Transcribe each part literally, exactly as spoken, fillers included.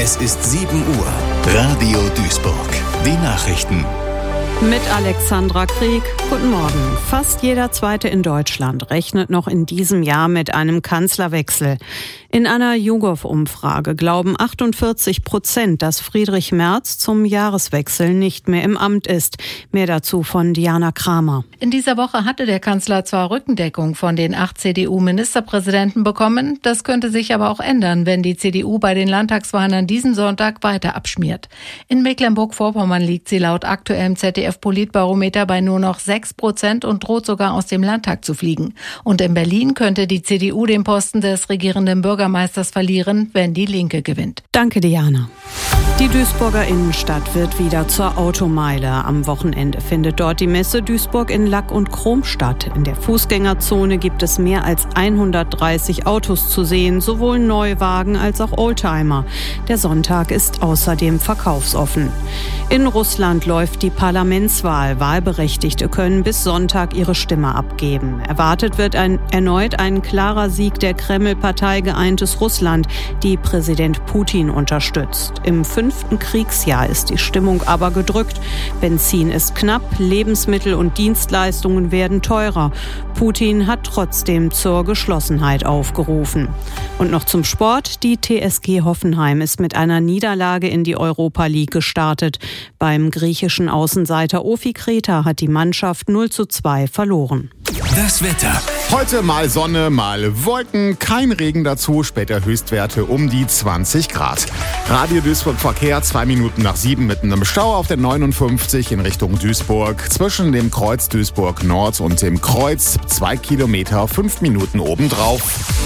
Es ist sieben Uhr. Radio Duisburg. Die Nachrichten. Mit Alexandra Krieg. Guten Morgen. Fast jeder Zweite in Deutschland rechnet noch in diesem Jahr mit einem Kanzlerwechsel. In einer YouGov-Umfrage glauben achtundvierzig Prozent, dass Friedrich Merz zum Jahreswechsel nicht mehr im Amt ist. Mehr dazu von Diana Kramer. In dieser Woche hatte der Kanzler zwar Rückendeckung von den acht C D U-Ministerpräsidenten bekommen. Das könnte sich aber auch ändern, wenn die C D U bei den Landtagswahlen an diesem Sonntag weiter abschmiert. In Mecklenburg-Vorpommern liegt sie laut aktuellem Z D F-Politbarometer bei nur noch sechs Prozent und droht sogar aus dem Landtag zu fliegen. Und in Berlin könnte die C D U den Posten des regierenden Bürgermeisters verlieren, wenn die Linke gewinnt. Danke, Diana. Die Duisburger Innenstadt wird wieder zur Automeile. Am Wochenende findet dort die Messe Duisburg in Lack und Chrom statt. In der Fußgängerzone gibt es mehr als hundertdreißig Autos zu sehen, sowohl Neuwagen als auch Oldtimer. Der Sonntag ist außerdem verkaufsoffen. In Russland läuft die Parlamentswahl. Wahlberechtigte können bis Sonntag ihre Stimme abgeben. Erwartet wird ein, erneut ein klarer Sieg der Kreml-Partei Geeintes Russland, die Präsident Putin unterstützt. Im fünften Kriegsjahr ist die Stimmung aber gedrückt. Benzin ist knapp, Lebensmittel und Dienstleistungen werden teurer. Putin hat trotzdem zur Geschlossenheit aufgerufen. Und noch zum Sport. Die T S G Hoffenheim ist mit einer Niederlage in die Europa League gestartet. Beim griechischen Außenseiter Ofi Kreta hat die Mannschaft null zu zwei verloren. Das Wetter. Heute mal Sonne, mal Wolken, kein Regen dazu, später Höchstwerte um die zwanzig Grad. Radio Duisburg Verkehr, zwei Minuten nach sieben mit einem Stau auf der neunundfünfzig in Richtung Duisburg. Zwischen dem Kreuz Duisburg Nord und dem Kreuz zwei Kilometer, fünf Minuten obendrauf.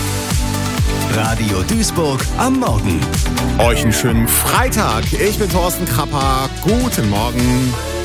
Radio Duisburg am Morgen. Euch einen schönen Freitag. Ich bin Thorsten Krapper. Guten Morgen.